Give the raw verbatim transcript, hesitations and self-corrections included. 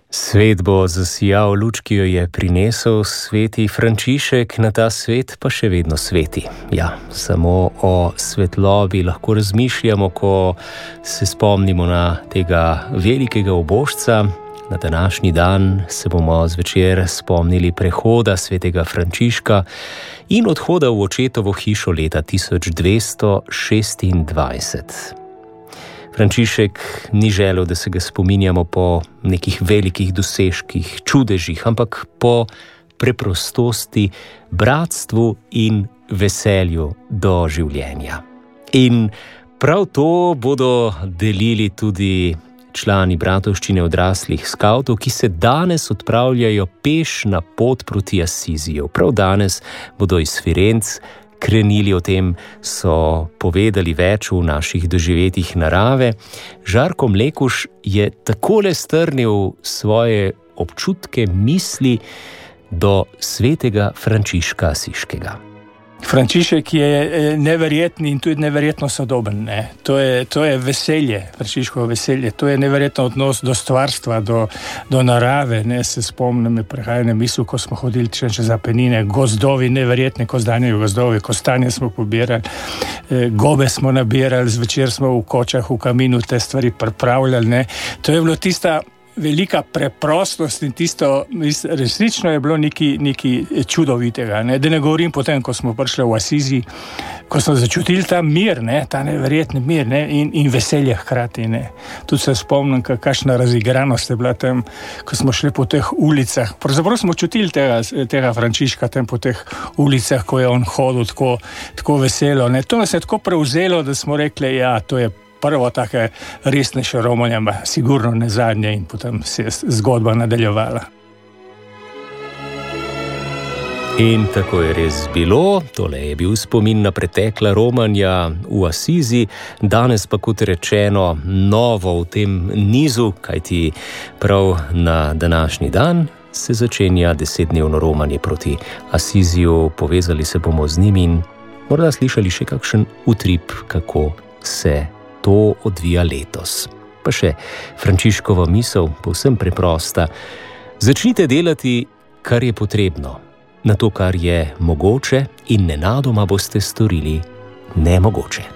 Svet bo zasijal luč, ki jo je prinesel sveti Frančišek, na ta svet pa še vedno sveti. Ja, samo o svetlobi lahko razmišljamo, ko se spomnimo na tega velikega ubožca. Na današnji dan se bomo zvečer spomnili prehoda svetega Frančiška in odhoda v očetovo hišo leta tisoč dvesto šestindvajset. Frančišek ni želel, da se ga spominjamo po nekih velikih dosežkih, čudežih, ampak po preprostosti, bratstvu in veselju do življenja. In prav to bodo delili tudi člani bratovščine odraslih skavtov, ki se danes odpravljajo peš na pot proti Asiziju. Prav danes bodo iz Firenc krenili, o tem so povedali več v naših doživetjih narave. Žarko Mlekuž je takole strnil svoje občutke, misli do svetega Frančiška Asiškega. Frančišek je neverjetni in tudi neverjetno sodoben. Ne? To je, to je veselje, Frančiškovo veselje. To je neverjetno odnos do stvarstva, do, do narave. Ne? Se spomnim prehajanja misli, ko smo hodili čez Apenine, gozdovi neverjetni, ko zdanjejo gozdovi, kostanje smo pobirali, gobe smo nabirali, zvečer smo v kočah, v kaminu te stvari pripravljali. Ne? To je bilo tista velika preprostost in tisto, resnično je bilo nekaj, nekaj čudovitega. Ne? Da ne govorim potem, ko smo prišli v Asizi, ko smo začutili ta mir, ne? Ta neverjetni mir, ne? In, in veselje hkrati. Ne? Tudi se spomnim, kakšna razigranost je bila tam, ko smo šli po teh ulicah. Pravzaprav smo čutili tega, tega Frančiška tam po teh ulicah, ko je on hodil tako, tako veselo. Ne? To nas je tako prevzelo, da smo rekli, ja, to je prvo take resnejše romanje, sigurno ne zadnje, in potem se je zgodba nadaljevala. In tako je res bilo. Tole je bil spomin na pretekla romanja v Asizi, danes pa, kot rečeno, novo v tem nizu, kajti prav na današnji dan se začenja desetdnevno romanje proti Asiziju. Povezali se bomo z njimi in morda slišali še kakšen utrip, kako se to odvija letos. Pa še Frančiškova misel, povsem preprosta. Začnite delati, kar je potrebno, na to, kar je mogoče, in nenadoma boste storili nemogoče.